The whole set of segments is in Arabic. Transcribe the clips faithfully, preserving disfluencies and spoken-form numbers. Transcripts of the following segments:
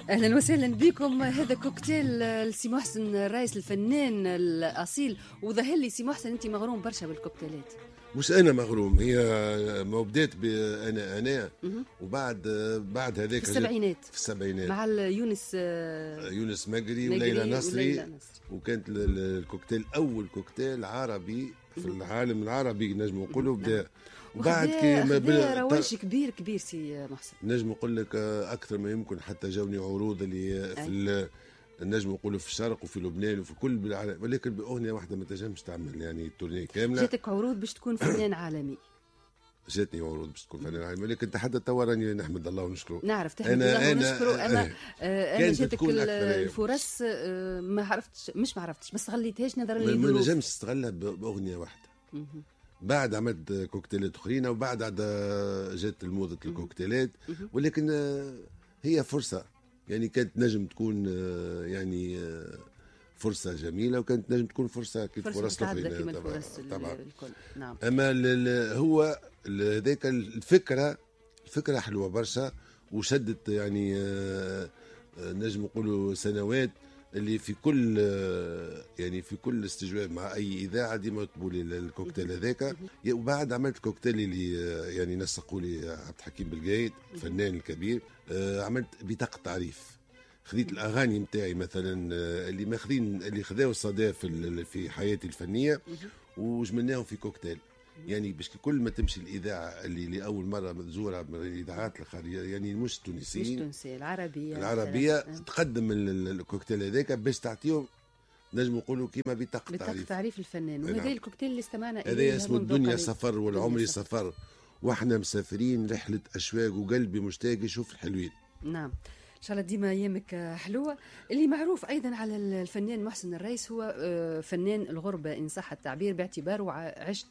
اهلا وسهلا بكم. هذا كوكتيل السي محسن الرئيس الفنان الاصيل. وظهر لي سي محسن انت مغروم برشا بالكوكتيلات. مش انا مغروم، هي ما بدات بانا انا وبعد بعد هذاك في السبعينات في السبعينات مع يونس يونس مقري وليلى نصري، وكانت الكوكتيل اول كوكتيل عربي في العالم العربي نجم نقولوا بدا. وبعد كي بدا رواج كبير كبير سي محسن، نجم نقول لك اكثر ما يمكن، حتى جاوني عروض اللي في النجم نقولوا في الشرق وفي لبنان وفي كل بالعالم، ولكن باغنيه واحده ما تنجمش تعمل يعني التورنيه كامله. جاتك عروض باش تكون فنان عالمي؟ جاتني عروض باش تكون فنان عالمي، ولكن انت حتى تو راني نحمد الله ونشكره. نعرف تحمد الله ونشكره. انا انا جاتك الفرص ما عرفتش، مش ما عرفتش، ما استغليتهاش نظرا للظروف. ما نجمش تستغلها باغنيه واحده. بعد عملت كوكتيلات اخرين وبعد عاد جات الموضه الكوكتيلات، ولكن هي فرصه يعني، كانت نجم تكون يعني فرصه جميله، وكانت نجم تكون فرصه كيف فرص اخرين طبعا. نعم. اما هو هذاك الفكره الفكره حلوه برشا، وشدت يعني نجم نقولوا سنوات، اللي في كل يعني في كل استجواب مع اي اذاعه ديما يطلبوا لي الكوكتيل هذاك. وبعد عملت كوكتيل اللي يعني نسقوا لي عبد الحكيم بالقايد الفنان الكبير. عملت بطاقه تعريف، خذيت الاغاني نتاعي مثلا اللي ماخذين اللي خذاو الصدى في في حياتي الفنيه وجملناهم في كوكتيل، يعني باش كل ما تمشي الاذاعه اللي لاول مره تزورها من الاذاعات الخارجيه، يعني مش تونسيين، مش تونسيه العربيه العربيه تقدم الكوكتيل هذاك باش تعطيهم نجم نقولوا كيما بطاقه تعريف تعريف الفنان. وهذا نعم. الكوكتيل اللي استمعنا اليه هذا اسمه الدنيا سفر والعمر سفر، واحنا مسافرين رحله اشواق وقلبي مشتاق يشوف الحلوين. نعم، ان شاء الله ديما ايامك حلوه. اللي معروف ايضا على الفنان محسن الرئيس هو فنان الغربه ان صح التعبير، باعتباره عشت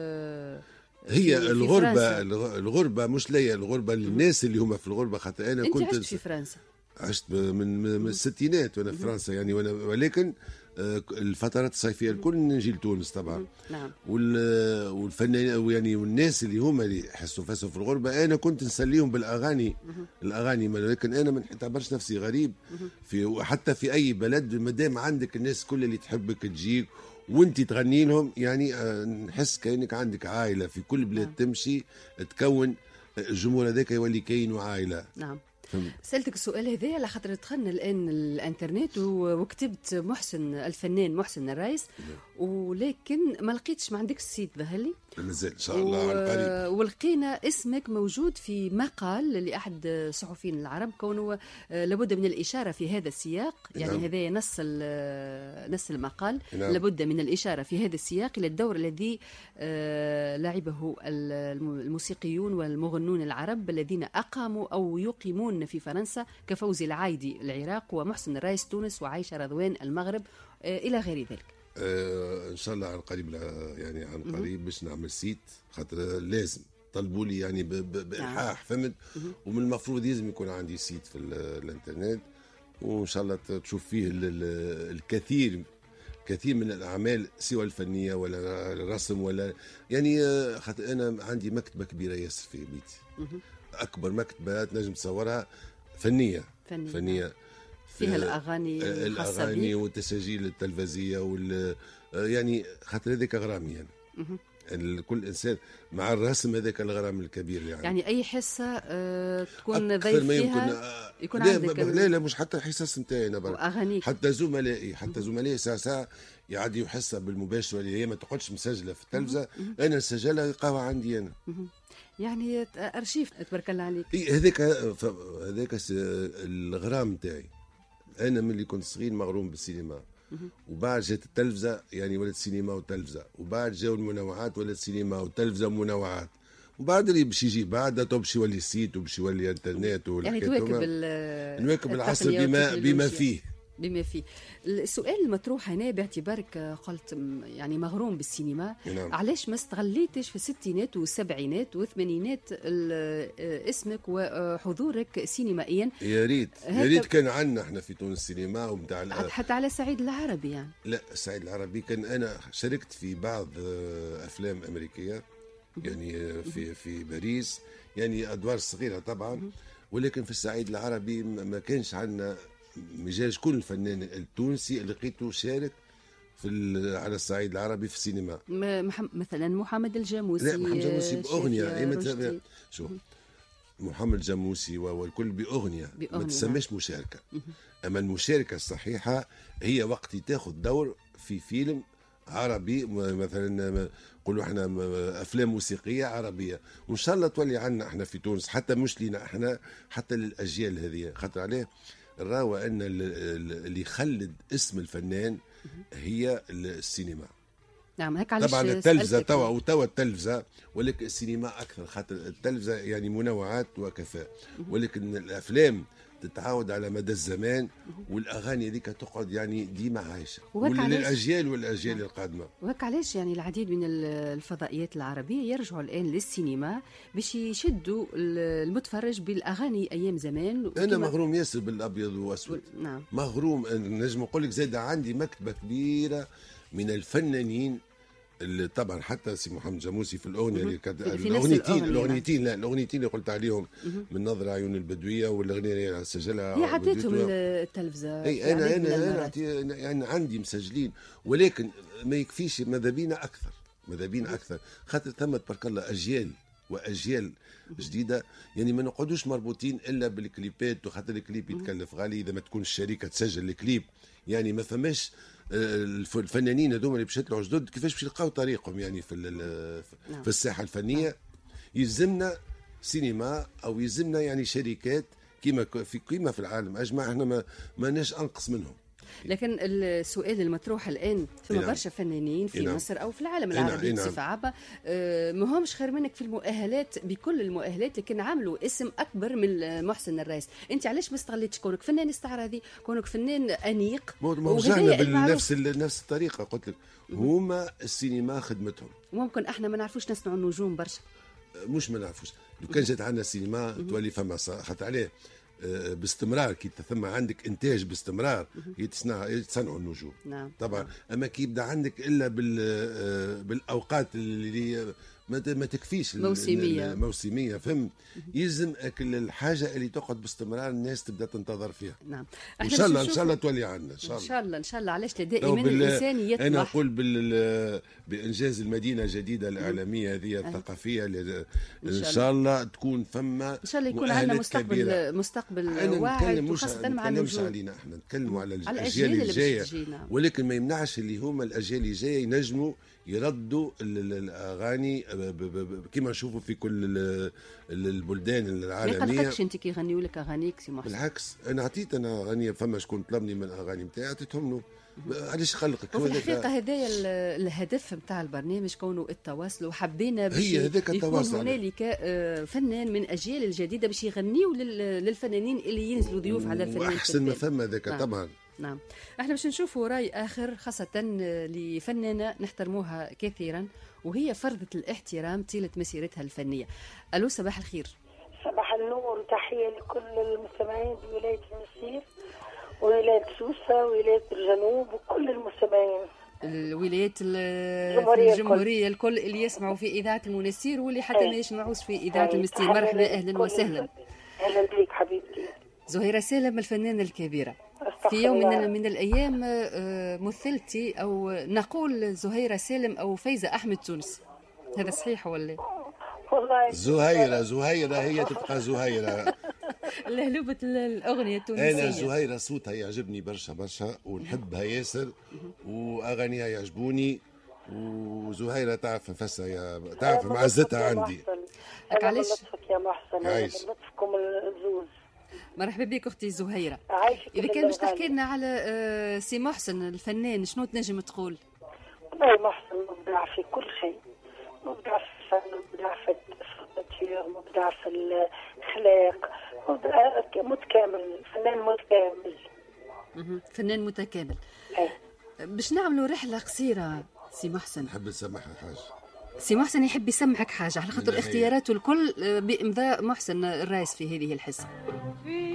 هي الغربه الغربه مش ليا الغربه للناس اللي هما في الغربه، خاطر انا انت كنت عشت في فرنسا، عشت من من الستينات وانا في فرنسا يعني، وانا ولكن الفترات الصيفيه الكل نجي لتونس طبعا. نعم. والفنانين يعني والناس اللي هما اللي حسوا فاسوا في الغربه، انا كنت نسليهم بالاغاني الاغاني ولكن انا ما نعتبرش نفسي غريب في حتى في اي بلد، ما دام عندك الناس كل اللي تحبك تجيك وانت تغني لهم، يعني نحس كانك عندك عائله في كل بلاد. نعم. تمشي تكون الجمهور هذاك يولي كاين عائله. نعم. سألتك السؤال هذا على خاطر دخلنا الآن الانترنت وكتبت محسن الفنان محسن الرئيس، ولكن ما لقيتش، ما عندكش السيت ظهر لي. مازال ان شاء الله عن قريب. ولقينا اسمك موجود في مقال لأحد الصحفيين العرب، كونه لابد من الإشارة في هذا السياق، يعني نعم. هذا نص نص المقال. نعم. لابد من الإشارة في هذا السياق إلى الدور الذي لعبه الموسيقيون والمغنون العرب الذين أقاموا أو يقيمون في فرنسا، كفوزي العايدي العراق، ومحسن الرئيس تونس، وعايشة رضوان المغرب، إلى غير ذلك. آه ان شاء الله عن قريب، يعني عن قريب باش نعمل سيت، خاطر لازم طلبوا لي يعني بالحاح فهمت، ومن المفروض لازم يكون عندي سيت في الانترنت، وان شاء الله تشوف فيه الكثير كثير من الاعمال سواء الفنيه ولا الرسم ولا يعني، خاطر انا عندي مكتبه كبيره ياسر في بيتي، اكبر مكتبه تنجم تصورها فنيه فنيه, فنية. فيها الاغاني الاغاني والتساجيل التلفزيه وال يعني خاطر هذاك غرامي يعني. كل انسان مع الرسم هذاك الغرام الكبير يعني يعني اي حصه أه تكون ضيف فيها يكون لا عندك لا لا مش حتى الحصص نتاعي انا برك، حتى زملائي حتى زملائي ساعه ساعه يعديوا حصه بالمباشر، اللي هي ما تقعدش مسجله في التلفزه، انا نسجلها يلقاوها عندي انا. يعني ارشيف تبارك الله عليك. هذاك هذاك الغرام نتاعي، انا من اللي كنت صغير مغروم بالسينما، وبعد جات التلفزه يعني ولات سينما وتلفزه، وبعد جاوا المنوعات ولات سينما وتلفزه ومنوعات، وبعد اللي باش يجي بعد تو باش يولي السيت وباش يولي انترنت يعني تواكب نواكب العصر بما بما فيه بما فيه. السؤال المطروح هنا باعتبارك قلت يعني مغروم بالسينما، نعم. علاش ما استغليتش في الستينات والسبعينات والثمانينات اسمك وحضورك سينمائيا؟ يا ريت يا ريت كان عندنا احنا في تونس سينما ومتاع حتى على الصعيد العربي يعني. لا الصعيد العربي كان انا شاركت في بعض افلام امريكيه يعني في في باريس، يعني ادوار صغيره طبعا، ولكن في الصعيد العربي ما كانش عندنا مجال. شكون الفنان التونسي اللي لقيته شارك في على الصعيد العربي في السينما؟ مثلا محمد الجاموسي. لا محمد الجاموسي باغنيه. شو محمد الجاموسي والكل باغنيه ما تسمىش مشاركه. اما المشاركه الصحيحه هي وقت تاخذ دور في فيلم عربي، مثلا نقولوا احنا افلام موسيقيه عربيه، وان شاء الله تولي عنا احنا في تونس، حتى مش لينا احنا، حتى للاجيال هذه. خاطر عليه الراوة ان اللي يخلد اسم الفنان هي السينما. نعم هيك علاش طبعا التلفزه توا وتوا التلفزه، ولكن السينما اكثر، خاطر التلفزه يعني منوعات وكفاء، ولكن الافلام تتعاود على مدى الزمان، والاغاني هذيك تقعد يعني ديما عايشه وللاجيال والاجيال نعم. القادمه. وهيك علاش يعني العديد من الفضائيات العربيه يرجعوا الان للسينما باش يشدوا المتفرج بالاغاني ايام زمان. انا مغروم ياسر بالابيض واسود. نعم مغروم، نجم نقول لك زاد عندي مكتبه كبيره من الفنانين اللي طبعا حتى سي محمد جاموسي في الاغنيه اللي كانت الاغنيتين الاغنيتين لا الاغنيتين اللي قلت عليهم من نظره عيون البدويه، والاغنيه اللي سجلها هي عطيتهم التلفزه. اي انا انا انا يعني عندي مسجلين، ولكن ما يكفيش، ماذا بينا اكثر، ماذا بينا اكثر، خاطر ثم تبارك الله اجيال واجيال جديده، يعني ما نقعدوش مربوطين الا بالكليبات، وخاطر الكليب يتكلف غالي اذا ما تكون الشركه تسجل الكليب، يعني ما فماش الفنانين هذوما اللي باش يطلعوا جدد كيفاش باش يلقاو طريقهم يعني في في الساحه الفنيه. يلزمنا سينما او يلزمنا يعني شركات كيما في كيما في العالم اجمع، احنا ما ماناش انقص منهم. لكن السؤال المطروح الان فما نعم. برشا فنانين في نعم. مصر او في العالم العربي بصفه نعم. عامه ما همش خير منك في المؤهلات، بكل المؤهلات، لكن عملوا اسم اكبر من محسن الرئيس. انت علاش ما استغليتش كونك فنان استعراضي، كونك فنان انيق؟ موجهنا بنفس نفس الطريقه قلت لك، هما السينما خدمتهم. ممكن احنا ما نعرفوش نصنعوا النجوم برشا، مش ما نعرفوش. لو كان جات عندنا السينما تولي فما خاطر عليه باستمرار، كي ثم عندك انتاج باستمرار يتصنع يتصنعوا النجوم. نعم. طبعا اما كي يبدا عندك الا بال بالاوقات اللي ما تكفيش موسميه موسميه فهم، يلزم الحاجه اللي تقعد باستمرار الناس تبدا تنتظر فيها. نعم. ان شاء الله ان شاء الله تولي عندنا ان شاء الله ان شاء الله ان شاء الله. علاش دائما الانسان يطمح. انا نقول بال بانجاز المدينه الجديده الاعلاميه هذه الثقافيه اللي ان شاء الله تكون فما ان شاء الله يكون عندنا مستقبل كبيرة. مستقبل واعد، وخاصه مع النجوم. علينا احنا نتكلموا على الاجيال الجايه، ولكن ما يمنعش اللي هما الاجيال الجايه ينجموا يردوا الاغاني كما نشوفوا في كل البلدان العالميه. ما قلقكش انت كي يغنيوا لك اغانيك سي محسن؟ بالعكس انا عطيت انا اغاني، فما شكون طلبني من الاغاني نتاعي عطيتهم له. علاش قلقك؟ وفي الحقيقه هذايا الهدف نتاع البرنامج كونه التواصل، وحبينا باش هي هذاك التواصل، يكون هنالك فنان من اجيال الجديده باش يغنيوا للفنانين اللي ينزلوا ضيوف على الفنانين. واحسن ما فما ذاك طبعا. نعم. احنا باش نشوفوا راي اخر خاصه لفنانه نحترموها كثيرا، وهي فرضة الاحترام طيله مسيرتها الفنيه. الو صباح الخير. صباح النور وتحيه لكل المستمعين بولايه المسير وولايه سوسه وولايه الجنوب وكل المستمعين. الولايات الجمهورية, الجمهورية الكل اللي يسمعوا في إذاعة المنسير واللي حتى ما يسمعوش في إذاعة المسير. مرحبا أهلا وسهلا. أهلا بك حبيبتي. زهيرة سالم الفنانة الكبيرة، في يوم من, من الأيام مثلتي أو نقول زهيرة سالم أو فايزة أحمد تونس، هذا صحيح ولا؟ والله زهيرة زهيرة هي تبقى زهيرة. لهلوبة الأغنية التونسية. أنا زهيرة صوتها يعجبني برشا برشا ونحبها ياسر وأغانيها يعجبوني، وزهيرة تعرف نفسها يا تعرف معزتها عندي. علاش يا محسن؟ عايش لطفكم الزوز. مرحبا بك اختي زهيره. اذا كان باش تحكي لنا على سي محسن الفنان شنو تنجم تقول؟ والله محسن مبدع في كل شيء، مبدع في الفن، مبدع في التصوير، مبدع في الاخلاق، متكامل، فنان متكامل. فنان متكامل. أي. باش نعملوا رحله قصيره سي محسن. نحب نسمعها حاجه. سي محسن يحب يسمعك حاجه على خاطر اختياراته الكل بامضاء محسن الرئيس في هذه الحصه.